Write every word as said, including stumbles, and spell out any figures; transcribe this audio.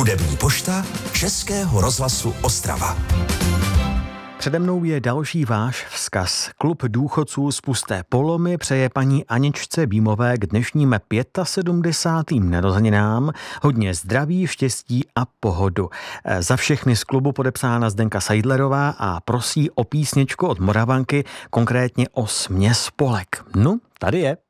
Hudební pošta Českého rozhlasu Ostrava. Přede mnou je další váš vzkaz. Klub důchodců z Pusté Polomy přeje paní Aničce Bímové k dnešním sedmdesátým pátým narozeninám hodně zdraví, štěstí a pohodu. Za všechny z klubu podepsána Zdenka Seidlerová a prosí o písničku od Moravanky, konkrétně o Směs Polek. No, tady je.